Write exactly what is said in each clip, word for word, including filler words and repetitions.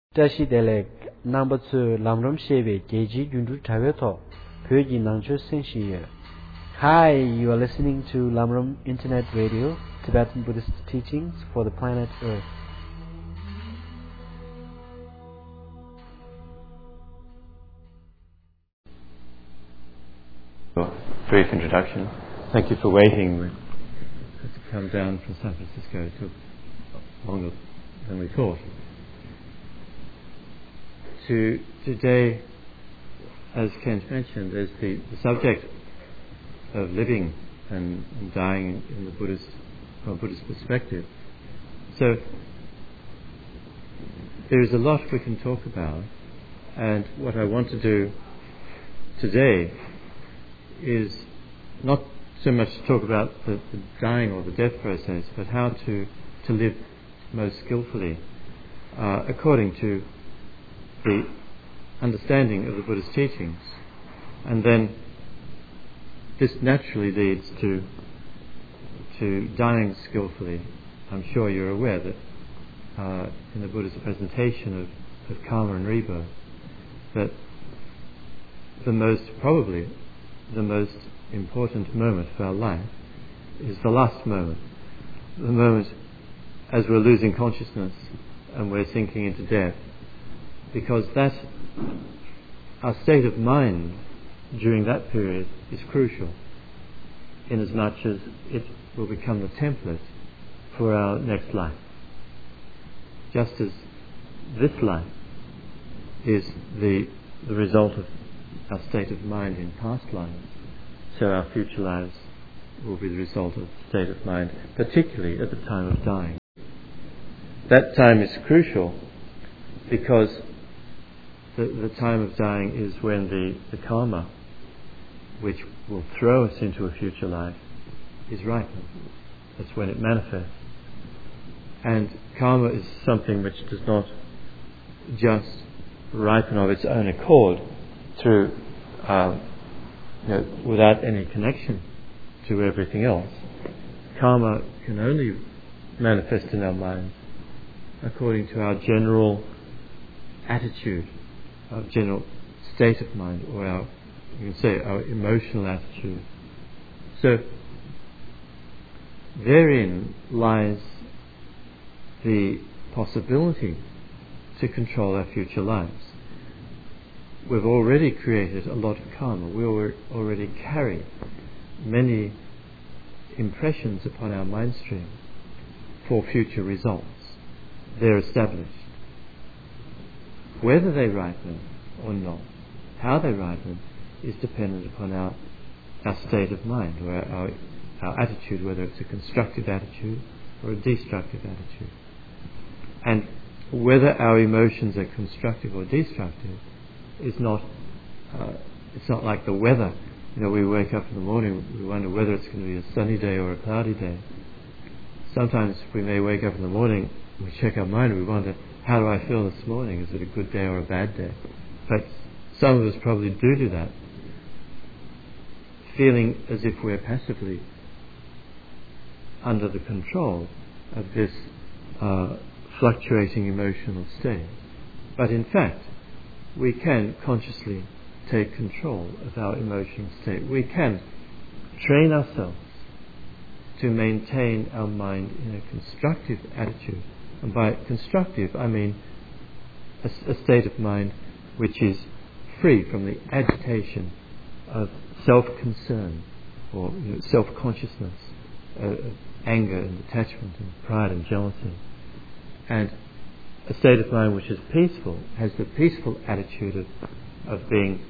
Tashi Delek number two Lamram Shebe Geji Jundu Taveto Pyoji Nangcho Senshiye. Hi, you are listening to Lamram Internet Radio, Tibetan Buddhist teachings for the planet Earth. Brief introduction. Thank you for waiting. We had to come down from San Francisco. It took longer than we thought. To today, as Kent mentioned, there's the, the subject of living and, and dying in the Buddhist, from a Buddhist perspective. So there is a lot we can talk about, and what I want to do today is not so much to talk about the, the dying or the death process, but how to, to live most skillfully uh, according to the understanding of the Buddhist teachings. And then this naturally leads to to dying skillfully. I'm sure you're aware that uh, in the Buddhist presentation of, of karma and rebirth, that the most, probably the most important moment of our life is the last moment, the moment as we're losing consciousness and we're sinking into death, because that our state of mind during that period is crucial, inasmuch as it will become the template for our next life. Just as this life is the the result of our state of mind in past lives, so our future lives will be the result of the state of mind, particularly at the time of dying. That time is crucial because the, the time of dying is when the, the karma, which will throw us into a future life, is ripened. That's when it manifests. And karma is something which does not just ripen of its own accord through, um, you know, without any connection to everything else. Karma can only manifest in our minds according to our general attitude, our general state of mind, or our, you can say, our emotional attitude. So therein lies the possibility to control our future lives. We've already created a lot of karma. We already carry many impressions upon our mind stream for future results. They're established. Whether they ripen or not, how they ripen, is dependent upon our, our state of mind, or our, our, our attitude, whether it's a constructive attitude or a destructive attitude. And whether our emotions are constructive or destructive is not, uh, it's not like the weather. You know, we wake up in the morning, we wonder whether it's going to be a sunny day or a cloudy day. Sometimes we may wake up in the morning, we check our mind, we wonder, how do I feel this morning? Is it a good day or a bad day? But some of us probably do do that, feeling as if we're passively under the control of this uh, fluctuating emotional state. But in fact, we can consciously take control of our emotional state. We can train ourselves to maintain our mind in a constructive attitude. And by constructive, I mean a, a state of mind which is free from the agitation of self-concern or, you know, self-consciousness, uh, of anger and attachment and pride and jealousy. And a state of mind which is peaceful has the peaceful attitude of, of being,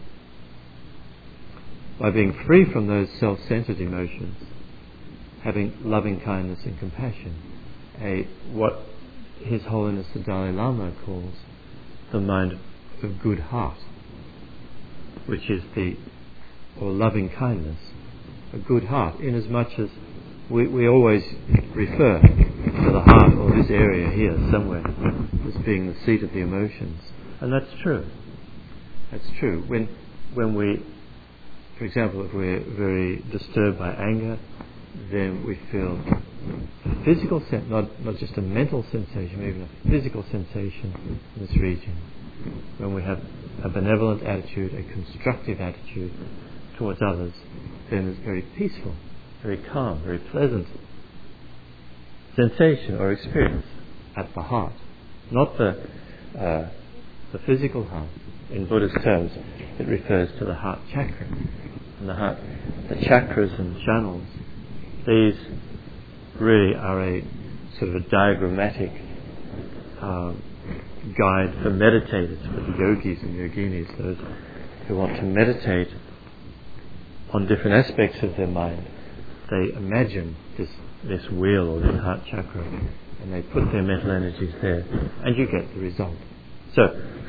by being free from those self-centered emotions, having loving kindness and compassion, a what His Holiness the Dalai Lama calls the mind of good heart, which is the, or loving kindness, a good heart, inasmuch as we, we always refer to the heart, or this area here somewhere, as being the seat of the emotions. And that's true. That's true. When when we, for example, if we're very disturbed by anger, then we feel a physical sense, not, not just a mental sensation, even a physical sensation in this region. When we have a benevolent attitude, a constructive attitude towards others, then it's very peaceful, very calm, very pleasant sensation or experience at the heart, not the uh, the physical heart. In Buddhist terms, it refers to the heart chakra. And the heart, the chakras and channels, these really are a sort of a diagrammatic uh, guide for meditators, for the yogis and yoginis, those who want to meditate on different aspects of their mind. They imagine this this wheel or this heart chakra, and they put their mental energies there, and you get the result. So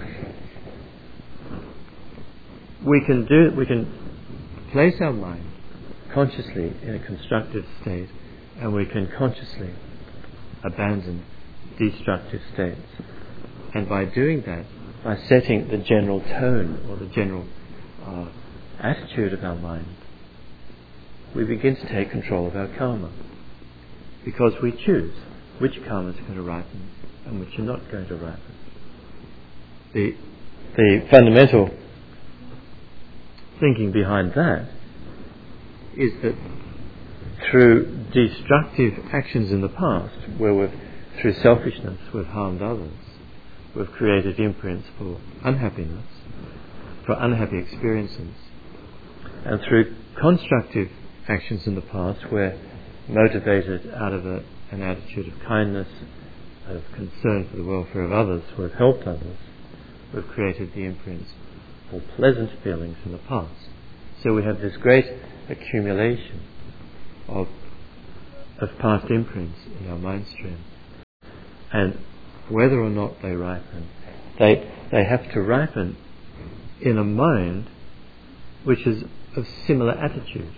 we can do we can place our mind consciously in a constructive state, and we can consciously abandon destructive states. And by doing that, by setting the general tone or the general uh, attitude of our mind, we begin to take control of our karma, because we choose which karmas are going to ripen and which are not going to ripen. The, the fundamental thinking behind that is that through destructive actions in the past, where we've, through selfishness, we've harmed others, we've created imprints for unhappiness, for unhappy experiences, and through constructive actions in the past, where motivated out of a, an attitude of kindness, of concern for the welfare of others, we've helped others, we've created the imprints for pleasant feelings in the past. So we have this great accumulation of of past imprints in our mind stream. And whether or not they ripen, they they have to ripen in a mind which is of similar attitude.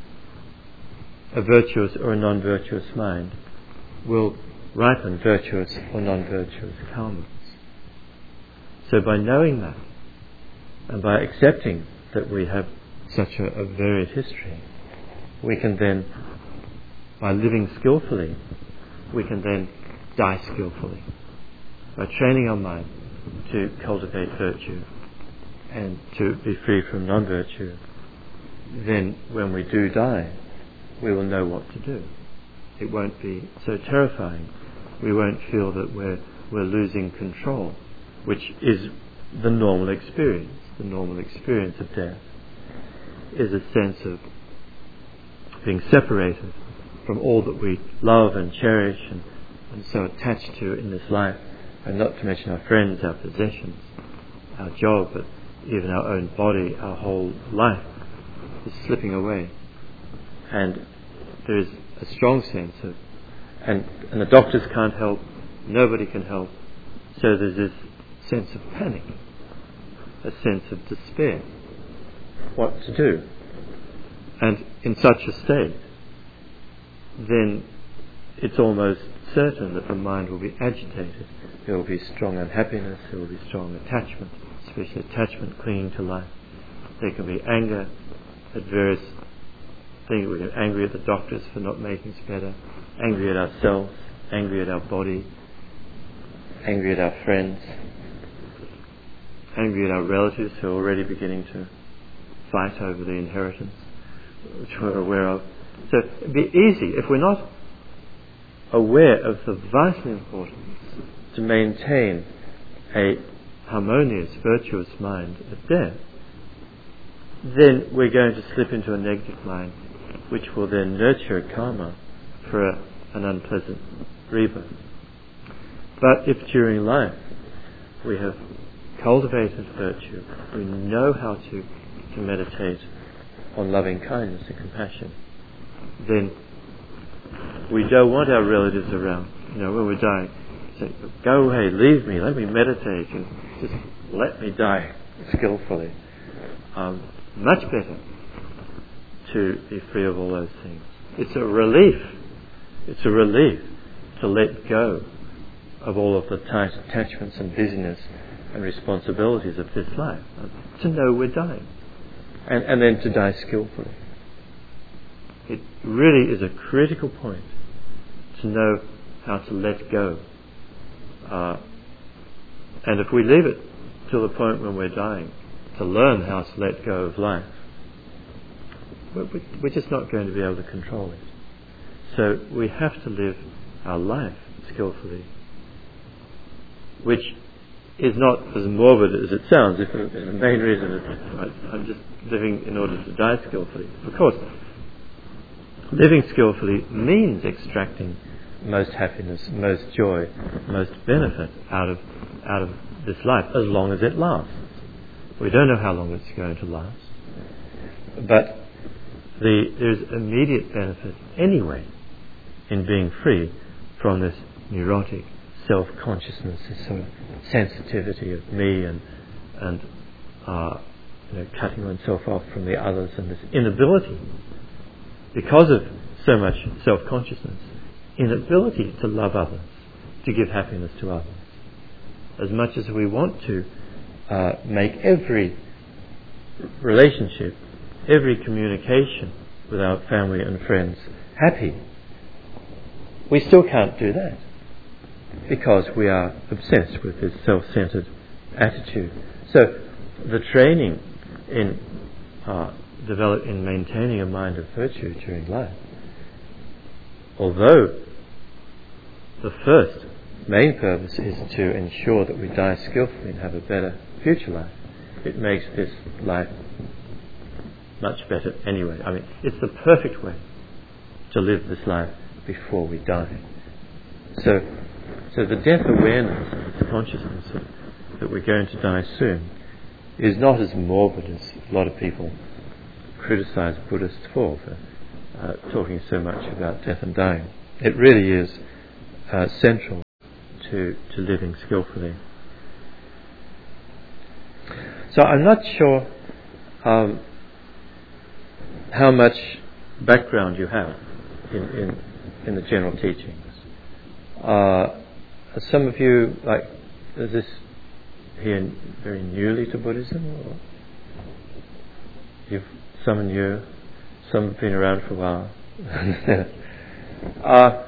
A virtuous or a non-virtuous mind will ripen virtuous or non-virtuous karmas. So by knowing that, and by accepting that we have such a, a varied history, we can then, by living skillfully, we can then die skillfully. By training our mind to cultivate virtue and to be free from non-virtue, then when we do die, we will know what to do. It won't be so terrifying. We won't feel that we're we're losing control, which is the normal experience. The normal experience of death is a sense of being separated from all that we love and cherish and, and so attached to in this life, and not to mention our friends, our possessions, our job, but even our own body, our whole life is slipping away. And there is a strong sense of, and, and the doctors can't help, nobody can help, so there's this sense of panic, a sense of despair, what to do. And in such a state, then it's almost certain that the mind will be agitated. There will be strong unhappiness, there will be strong attachment, especially attachment, clinging to life. There can be anger at various things. We get angry at the doctors for not making us better, angry at ourselves, angry at our body, angry at our friends, angry at our relatives who are already beginning to fight over the inheritance, which we're aware of. So it'd be easy, if we're not aware of the vital importance to maintain a harmonious, virtuous mind at death, then we're going to slip into a negative mind, which will then nurture a karma for a, an unpleasant rebirth. But if during life we have cultivated virtue, we know how to, to meditate on loving kindness and compassion, then we don't want our relatives around. You know, when we're dying, say, go away, leave me, let me meditate, and just let me die skillfully. Um, much better to be free of all those things. It's a relief. It's a relief to let go of all of the tight attachments and busyness and responsibilities of this life, to know we're dying, and, and then to die skillfully. It really is a critical point to know how to let go. Uh, and if we leave it till the point when we're dying to learn how to let go of life, we're, we're just not going to be able to control it. So we have to live our life skillfully, which is not as morbid as it sounds. If the main reason is I'm just living in order to die skillfully. Of course, living skillfully means extracting most happiness, most joy, most benefit out of out of this life, as long as it lasts. We don't know how long it's going to last, but the, there's immediate benefit anyway in being free from this neurotic self-consciousness, this sort of sensitivity of me and and uh, you know, cutting oneself off from the others, and this inability, because of so much self-consciousness, inability to love others, to give happiness to others. As much as we want to uh, make every relationship, every communication with our family and friends happy, we still can't do that because we are obsessed with this self-centered attitude. So the training in uh, develop in maintaining a mind of virtue during life, although the first main purpose is to ensure that we die skillfully and have a better future life, it makes this life much better anyway. I mean, it's the perfect way to live this life before we die. So, so the death awareness and this consciousness of, that we're going to die soon is not as morbid as a lot of people criticize Buddhists for, for uh, talking so much about death and dying. It really is uh, central to, to living skillfully. So I'm not sure um, how much background you have in, in, in the general teachings. Uh, some of you, like, is this here very newly to Buddhism, or you've some are new, some have been around for a while? uh,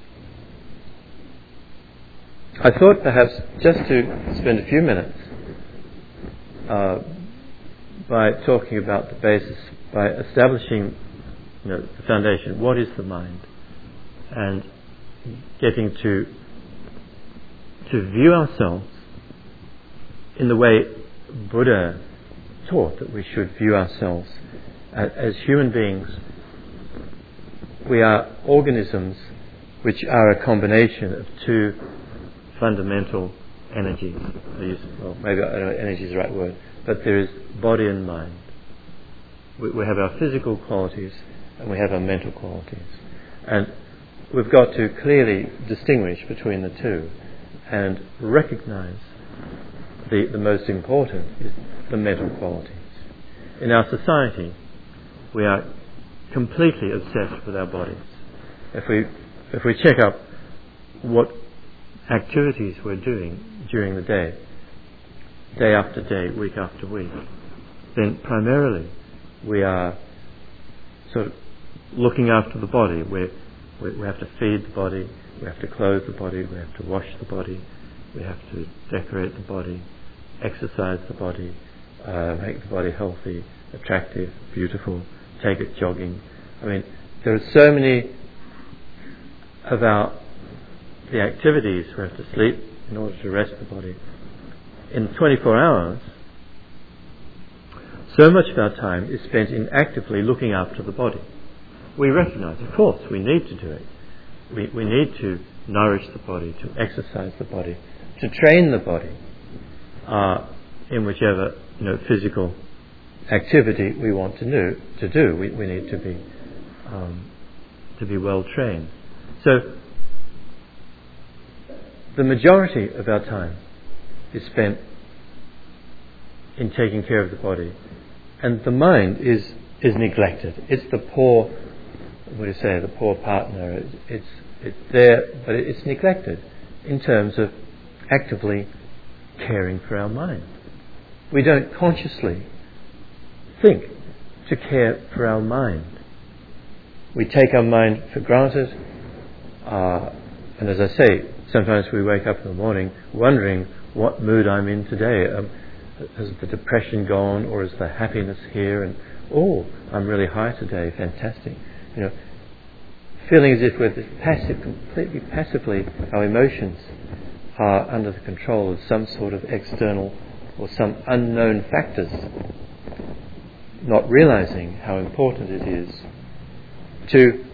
I thought perhaps just to spend a few minutes uh, by talking about the basis, by establishing, you know, the foundation. What is the mind? And getting to to view ourselves in the way Buddha taught that we should view ourselves as, as human beings. We are organisms which are a combination of two fundamental energies. I use, well, maybe I don't know if energy is the right word, but there is body and mind. We, we have our physical qualities and we have our mental qualities, and we've got to clearly distinguish between the two and recognize the, the most important is the mental qualities. In our society, we are completely obsessed with our bodies. If we if we check up what activities we're doing during the day, day after day, week after week, then primarily we are sort of looking after the body. We're We, we have to feed the body, we have to clothe the body, we have to wash the body, we have to decorate the body, exercise the body, uh, make the body healthy, attractive, beautiful, take it jogging. I mean, there are so many of our the activities. We have to sleep in order to rest the body. In twenty-four hours, so much of our time is spent in actively looking after the body. We recognize, of course, we need to do it. We, we need to nourish the body, to exercise the body, to train the body uh, in whichever, you know, physical activity we want to do. To do, we, we need to be um, to be well trained. So, the majority of our time is spent in taking care of the body, and the mind is is neglected. It's the poor. What do you say? The poor partner. It's, it's it's there, but it's neglected in terms of actively caring for our mind. We don't consciously think to care for our mind. We take our mind for granted, Uh, and as I say, sometimes we wake up in the morning wondering what mood I'm in today. Um, has the depression gone, or is the happiness here? And oh, I'm really high today, fantastic. You know, feeling as if we're this passive, completely passively, our emotions are under the control of some sort of external or some unknown factors, not realizing how important it is to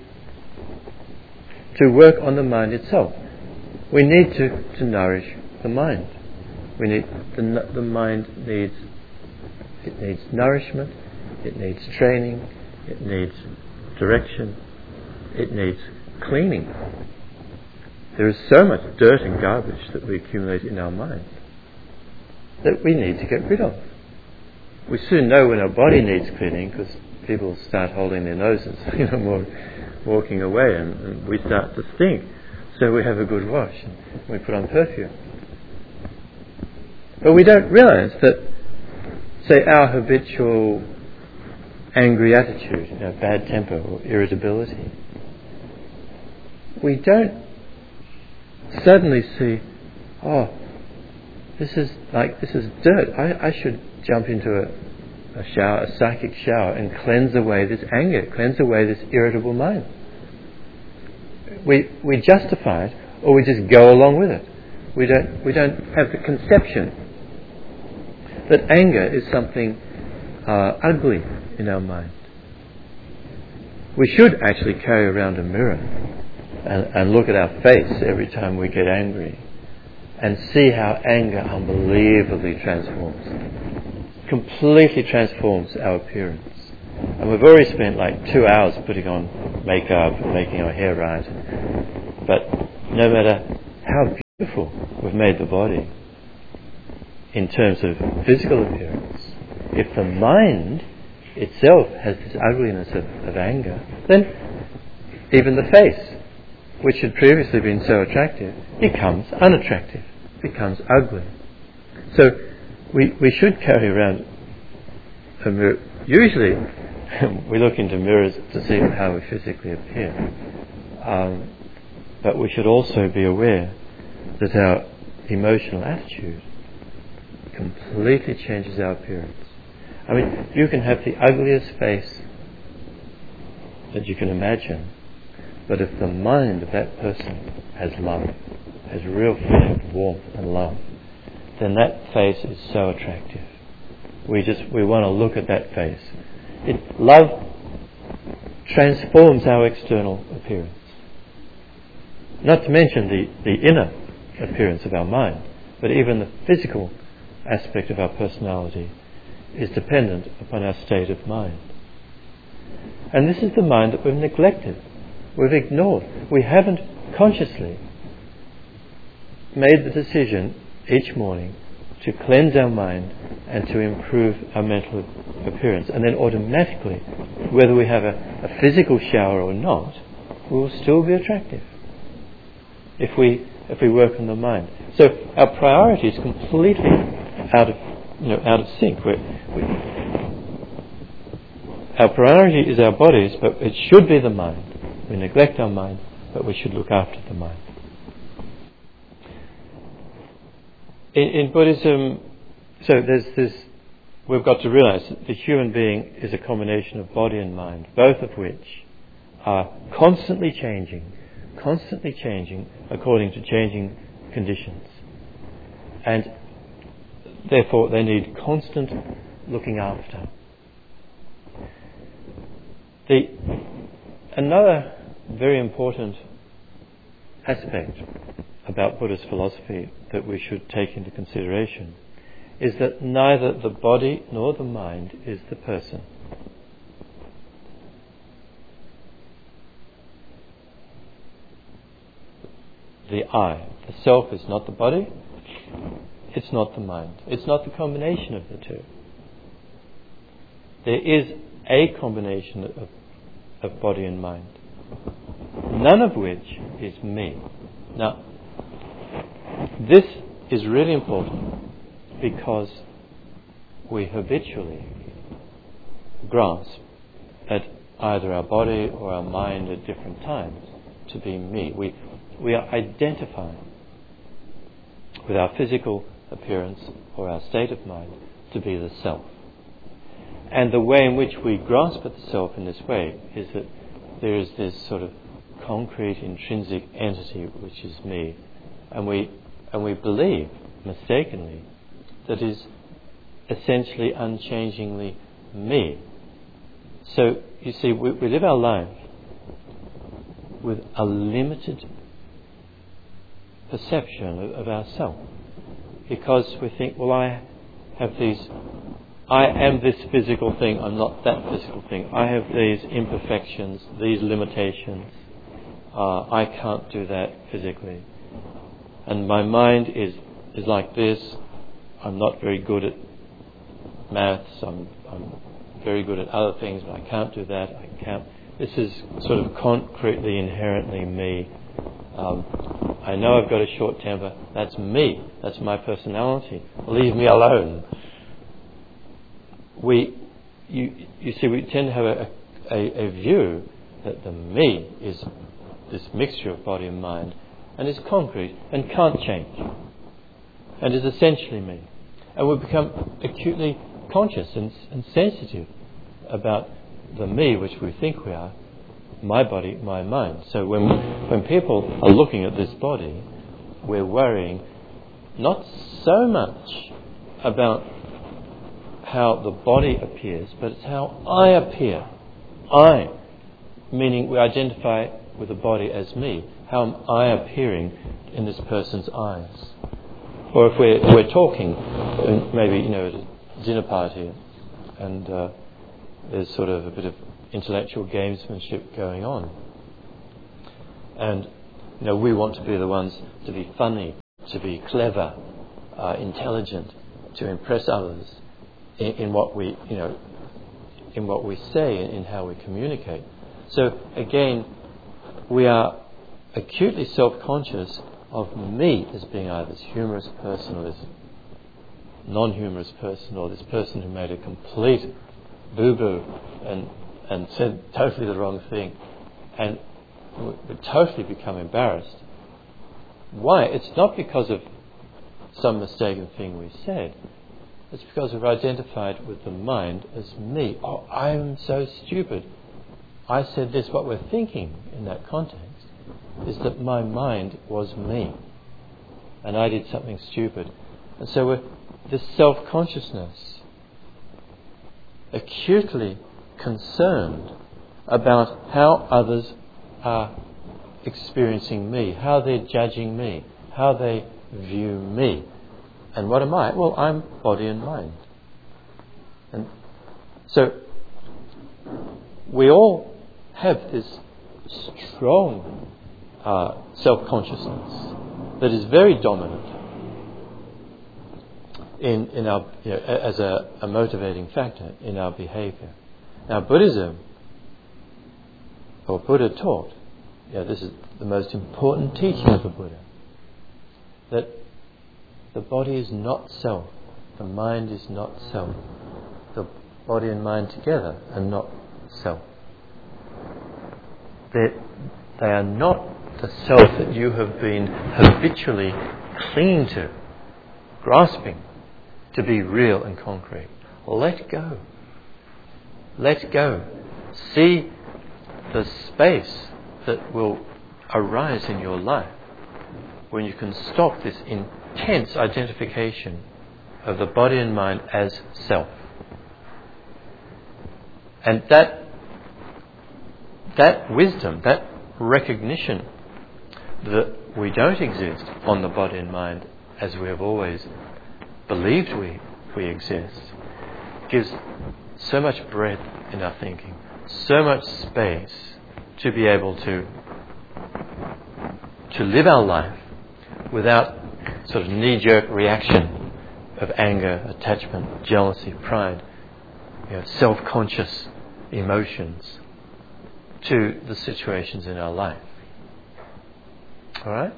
to work on the mind itself. We need to, to nourish the mind. We need the the mind needs it needs nourishment, it needs training, it needs direction, it needs cleaning. There is so much dirt and garbage that we accumulate in our mind that we need to get rid of. We soon know when our body needs cleaning, because people start holding their noses, you know, more walking away, and, and we start to stink. So we have a good wash and we put on perfume. But we don't realize that, say, our habitual angry attitude, you know, bad temper or irritability, we don't suddenly see, oh, this is like this is dirt. I, I should jump into a, a shower, a psychic shower, and cleanse away this anger, cleanse away this irritable mind. We we justify it, or we just go along with it. We don't we don't have the conception that anger is something uh, ugly in our mind. We should actually carry around a mirror and, and look at our face every time we get angry and see how anger unbelievably transforms, completely transforms our appearance. And we've already spent like two hours putting on makeup and making our hair right. But no matter how beautiful we've made the body in terms of physical appearance, if the mind itself has this ugliness of, of anger, then even the face, which had previously been so attractive, becomes unattractive, becomes ugly. So we we should carry around a mirror. Usually we look into mirrors to see how we physically appear. Um, but we should also be aware that our emotional attitude completely changes our appearance. I mean, you can have the ugliest face that you can imagine, but if the mind of that person has love, has real feeling of warmth and love, then that face is so attractive. We just we want to look at that face. It, love transforms our external appearance. Not to mention the, the inner appearance of our mind, but even the physical aspect of our personality is dependent upon our state of mind. And this is the mind that we've neglected, we've ignored. We haven't consciously made the decision each morning to cleanse our mind and to improve our mental appearance. And then automatically, whether we have a, a physical shower or not, we will still be attractive if we if we work on the mind. So our priority is completely out of you know out of sync. We're, we, our priority is our bodies, but it should be the mind. We neglect our mind, but we should look after the mind. In, in Buddhism, so there's this. We've got to realize that the human being is a combination of body and mind, both of which are constantly changing, constantly changing according to changing conditions, and therefore they need constant looking after. The another very important aspect about Buddhist philosophy that we should take into consideration is that neither the body nor the mind is the person. The I, the self, is not the body, it's not the mind, it's not the combination of the two. There is a combination of, of body and mind, none of which is me. Now, this is really important because we habitually grasp at either our body or our mind at different times to be me. We, we are identifying with our physical appearance or our state of mind to be the self. And the way in which we grasp at the self in this way is that there is this sort of concrete, intrinsic entity which is me, and we and we believe mistakenly that is essentially unchangingly me. So you see, we, we live our life with a limited perception of, of ourself, because we think, well, I have these, I am this physical thing, I'm not that physical thing. I have these imperfections, these limitations. Uh, I can't do that physically. And my mind is, is like this. I'm not very good at maths. I'm, I'm very good at other things, but I can't do that. I can't. This is sort of concretely, inherently me. Um, I know I've got a short temper. That's me. That's my personality. Leave me alone. We, you, you see, we tend to have a, a, a view that the me is this mixture of body and mind, and is concrete and can't change, and is essentially me. And we become acutely conscious and, and sensitive about the me which we think we are, my body, my mind. So when when people are looking at this body, we're worrying not so much about how the body appears, but it's how I appear. I, meaning we identify with the body as me. How am I appearing in this person's eyes? Or if we're, we're talking, maybe, you know, at a dinner party, and uh, there's sort of a bit of intellectual gamesmanship going on. And, you know, we want to be the ones to be funny, to be clever, uh, intelligent, to impress others in, in what we, you know, in what we say and in how we communicate. So again, we are acutely self-conscious of me as being either this humorous person or this non-humorous person, or this person who made a complete boo-boo and and said totally the wrong thing, and we, we totally become embarrassed. Why? It's not because of some mistaken thing we said. It's because we've identified with the mind as me. Oh, I'm so stupid. I said this. What we're thinking in that context is that my mind was me, and I did something stupid. And so we're, this self-consciousness, acutely concerned about how others are experiencing me, how they're judging me, how they view me. And what am I? Well, I'm body and mind. And so we all have this strong uh, self-consciousness that is very dominant in, in our, you know, as a, a motivating factor in our behavior. Now, Buddhism, or Buddha taught, you know, this is the most important teaching of the Buddha, that the body is not self, the mind is not self, the body and mind together are not self. They, they are not the self that you have been habitually clinging to, grasping to be real and concrete. Let go. Let go. See the space that will arise in your life when you can stop this intense identification of the body and mind as self. And that that wisdom, that recognition that we don't exist on the body and mind as we have always believed we, we exist, gives so much breadth in our thinking, so much space to be able to to live our life without sort of knee-jerk reaction of anger, attachment, jealousy, pride, you know, self-conscious emotions to the situations in our life. All right?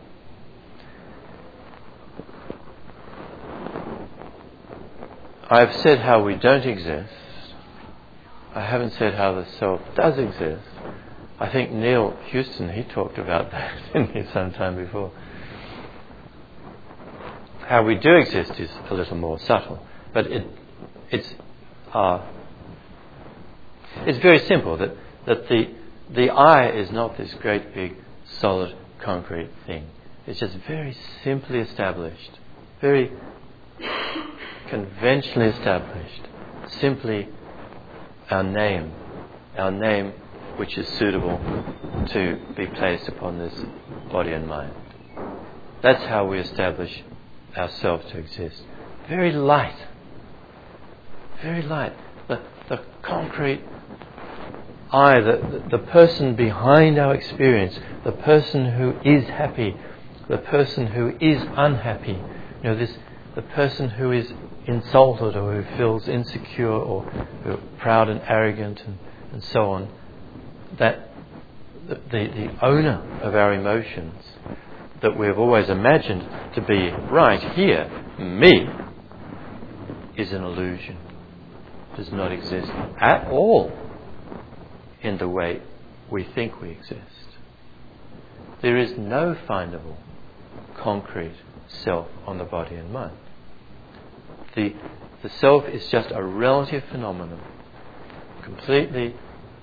I've said how we don't exist. I haven't said how the self does exist. I think Neil Houston, he talked about that, didn't he, some time before. How we do exist is a little more subtle, but it, it's uh, it's very simple. That that the the I is not this great big solid concrete thing. It's just very simply established, very conventionally established. Simply our name, our name which is suitable to be placed upon this body and mind. That's how we establish ourselves to exist. Very light. Very light. The, the concrete I, the, the, the person behind our experience, the person who is happy, the person who is unhappy, you know, this, the person who is insulted or who feels insecure or who proud and arrogant and, and so on, that the, the, the owner of our emotions that we've always imagined to be right here, me, is an illusion. Does not exist at all in the way we think we exist. There is no findable, concrete self on the body and mind. The, the self is just a relative phenomenon, completely.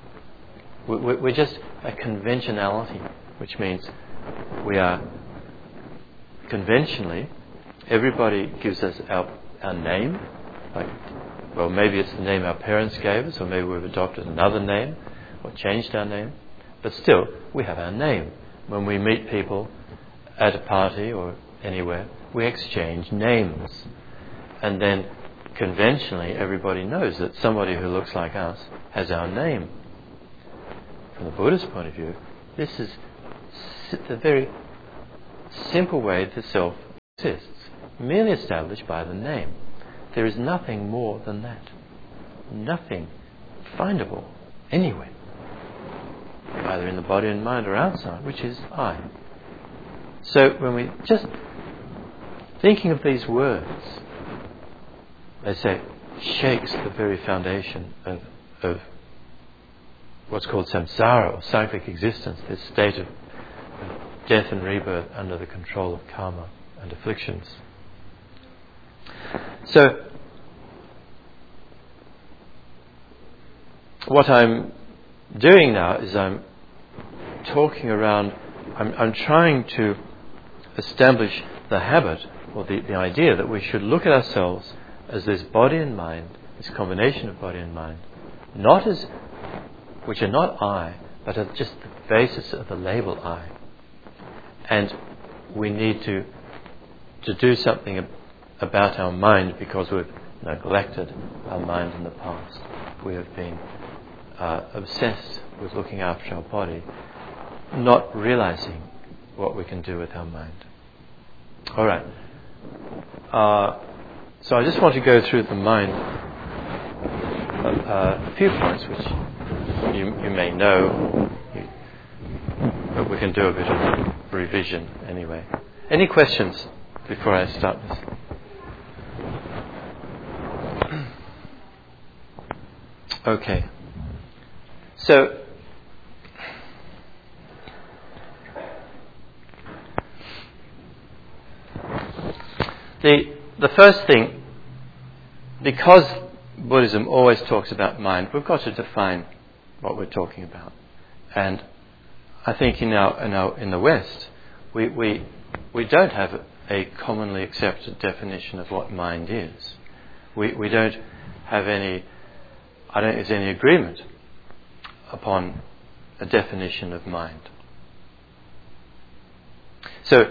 We're just a conventionality, which means we are conventionally, everybody gives us our, our name. Like, well, maybe it's the name our parents gave us, or maybe we've adopted another name, or changed our name. But still, we have our name. When we meet people at a party or anywhere, we exchange names. And then, conventionally, everybody knows that somebody who looks like us has our name. From the Buddhist point of view, this is the very simple way the self exists, merely established by the name. There is nothing more than that. Nothing findable anywhere, either in the body and mind or outside, which is I. So when we just thinking of these words, they say, shakes the very foundation of, of what's called samsara, or cyclic existence, this state of death and rebirth under the control of karma and afflictions. So, what I'm doing now is I'm talking around, I'm, I'm trying to establish the habit, or the, the idea that we should look at ourselves as this body and mind, this combination of body and mind, not as which are not I, but are just the basis of the label I. And we need to to do something ab- about our mind because we've neglected our mind in the past. We have been uh, obsessed with looking after our body, not realizing what we can do with our mind. All right. Uh, so I just want to go through the mind uh, a few points which You, you may know, but we can do a bit of revision anyway. Any questions before I start this? Okay. So, the the first thing, because Buddhism always talks about mind, we've got to define what we're talking about. And I think in our in our in the West, we we we don't have a commonly accepted definition of what mind is. We we don't have any. I don't think there's any agreement upon a definition of mind. So,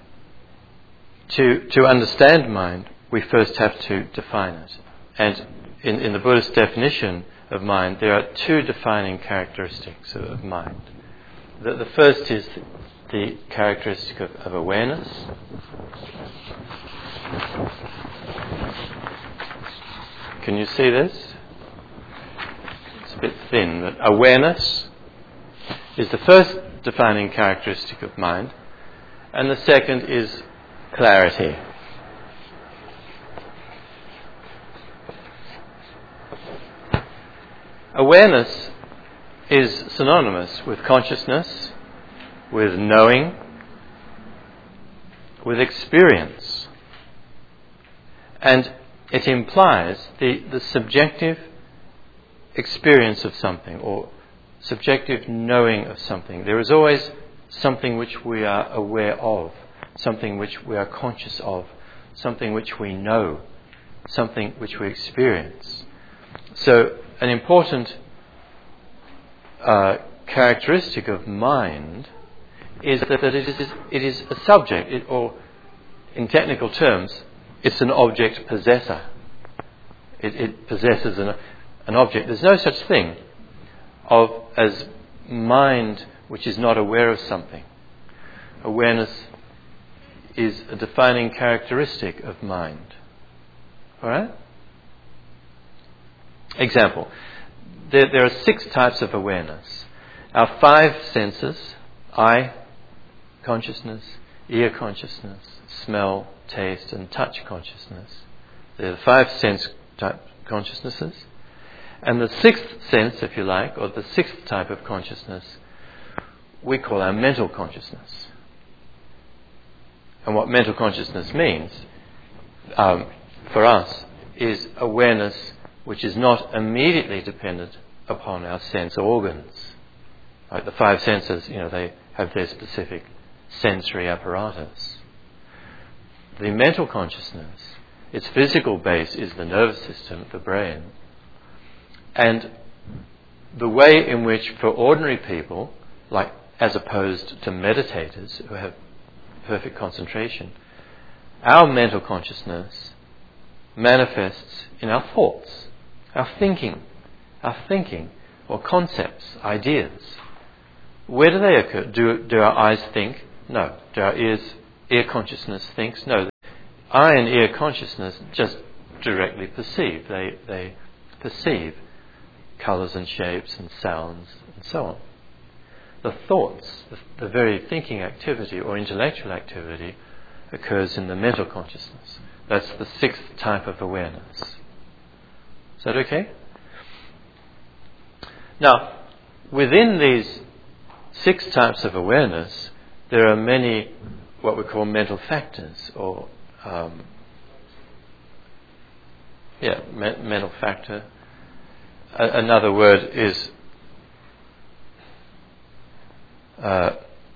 to to understand mind, we first have to define it. And in, in the Buddhist definition of mind, there are two defining characteristics of, of mind. The, the first is the characteristic of, of awareness. Can you see this? It's a bit thin, but awareness is the first defining characteristic of mind, and the second is clarity. Awareness is synonymous with consciousness, with knowing, with experience. And it implies the, the subjective experience of something or subjective knowing of something. There is always something which we are aware of, something which we are conscious of, something which we know, something which we experience. So an important uh, characteristic of mind is that, that it, is, it is a subject, it, or in technical terms, it's an object possessor. It, it possesses an, an object. There's no such thing of as mind which is not aware of something. Awareness is a defining characteristic of mind. All right? Example. There, there are six types of awareness. Our five senses, eye consciousness, ear consciousness, smell, taste, and touch consciousness. They're the five sense type consciousnesses. And the sixth sense, if you like, or the sixth type of consciousness, we call our mental consciousness. And what mental consciousness means, um, for us, is awareness which is not immediately dependent upon our sense organs. Like the five senses, you know, they have their specific sensory apparatus. The mental consciousness, its physical base is the nervous system, the brain. And the way in which, for ordinary people, like as opposed to meditators who have perfect concentration, our mental consciousness manifests in our thoughts, our thinking, our thinking, or concepts, ideas. Where do they occur? Do, do our eyes think? No. Do our ears, ear consciousness thinks? No. Eye and ear consciousness just directly perceive. They, they perceive colours and shapes and sounds and so on. The thoughts, the, the very thinking activity or intellectual activity occurs in the mental consciousness. That's the sixth type of awareness. Is that okay? Now, within these six types of awareness, there are many what we call mental factors, or um, yeah, me- mental factor. A- another word is uh,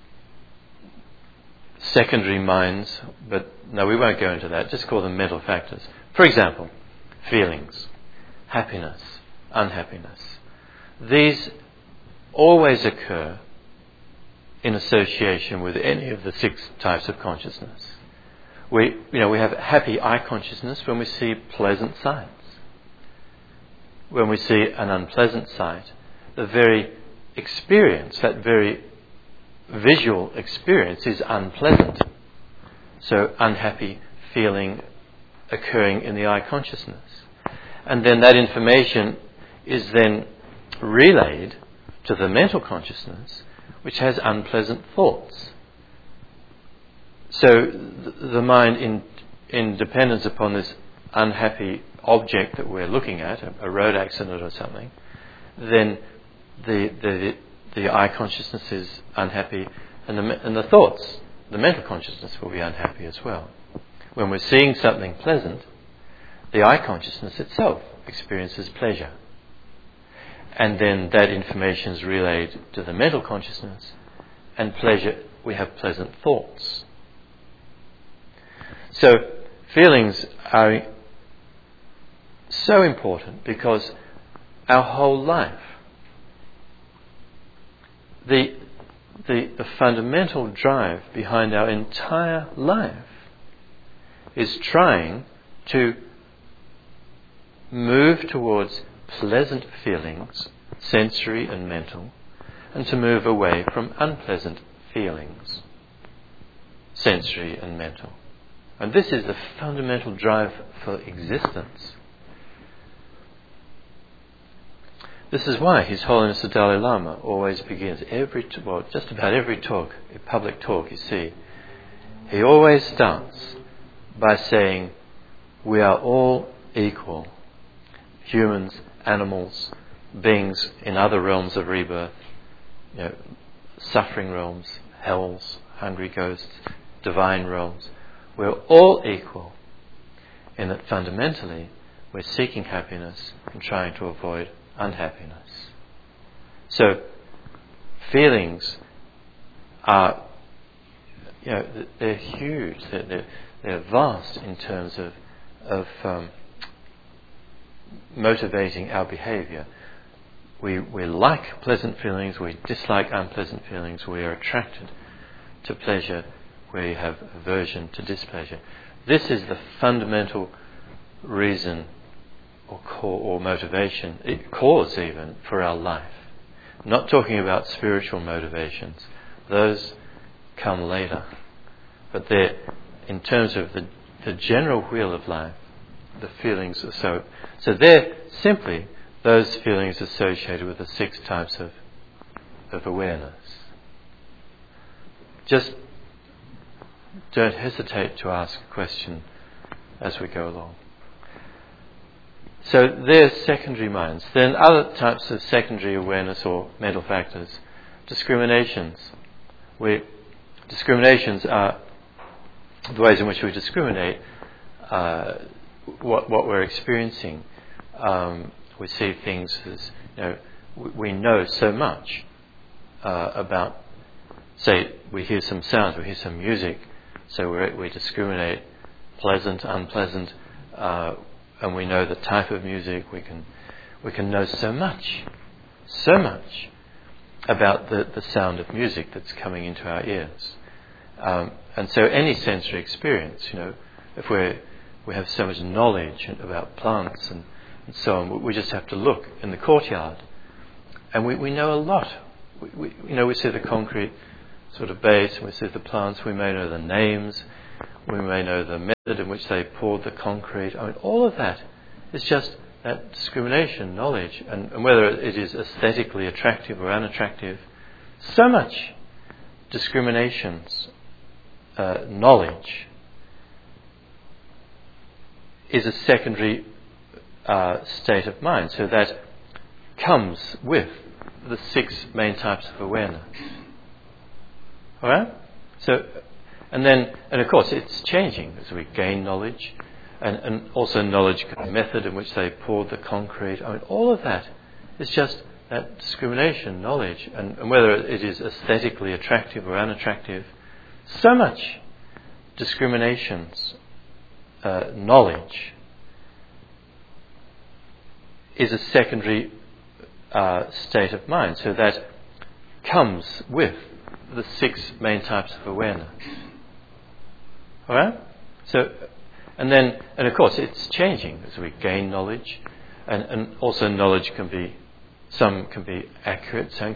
secondary minds, but no, we won't go into that. Just call them mental factors. For example, feelings, happiness, unhappiness. These always occur in association with any of the six types of consciousness. We, you know, we have happy eye consciousness when we see pleasant sights. When we see an unpleasant sight, the very experience, that very visual experience is unpleasant. So unhappy feeling occurring in the eye consciousness. And then that information is then relayed to the mental consciousness, which has unpleasant thoughts. So th- the mind, in, in dependence upon this unhappy object that we're looking at, a, a road accident or something, then the, the the eye consciousness is unhappy, and the and the thoughts, the mental consciousness, will be unhappy as well. When we're seeing something pleasant, the eye consciousness itself experiences pleasure. And then that information is relayed to the mental consciousness, and pleasure, we have pleasant thoughts. So feelings are so important because our whole life, the, the, the fundamental drive behind our entire life is trying to move towards pleasant feelings, sensory and mental, and to move away from unpleasant feelings, sensory and mental. And this is the fundamental drive for existence. This is why His Holiness the Dalai Lama always begins every, well, just about every talk, a public talk you see, he always starts by saying, we are all equal, humans, animals, beings in other realms of rebirth, you know, suffering realms, hells, hungry ghosts, divine realms. We're all equal in that fundamentally we're seeking happiness and trying to avoid unhappiness. So feelings are, you know, they're huge, they're, they're, they're vast in terms of, of um, motivating our behavior. We, we like pleasant feelings, we dislike unpleasant feelings, we are attracted to pleasure, we have aversion to displeasure. This is the fundamental reason or, core, or motivation, cause even, for our life. I'm not talking about spiritual motivations. Those come later. But they're, in terms of the, the general wheel of life, the feelings are so... So they're simply those feelings associated with the six types of, of awareness. Just don't hesitate to ask a question as we go along. So they're secondary minds. Then other types of secondary awareness or mental factors. Discriminations. We, discriminations are the ways in which we discriminate uh, what, what we're experiencing. Um, we see things as, you know, we, we know so much uh, about, say, we hear some sounds, we hear some music, so we we discriminate pleasant, unpleasant, uh, and we know the type of music. We can we can know so much, so much about the, the sound of music that's coming into our ears. Um, and so any sensory experience, you know, if we we have so much knowledge about plants and, and so on, we just have to look in the courtyard, and we, we know a lot. We, we you know we see the concrete sort of base, and we see the plants. We may know the names. We may know the method in which they poured the concrete. I mean, all of that is just that discrimination, knowledge, and, and whether it is aesthetically attractive or unattractive. So much discriminations, uh, knowledge, is a secondary uh, state of mind. So that comes with the six main types of awareness. All right? So. And then, and of course, it's changing as we gain knowledge, and, and also knowledge, the method in which they poured the concrete. I mean, all of that is just that discrimination, knowledge, and, and whether it is aesthetically attractive or unattractive. So much discriminations, uh, knowledge, is a secondary uh, state of mind. So that comes with the six main types of awareness. All right? So, and then, and of course, it's changing as we gain knowledge, and, and also knowledge can be, some can be accurate, some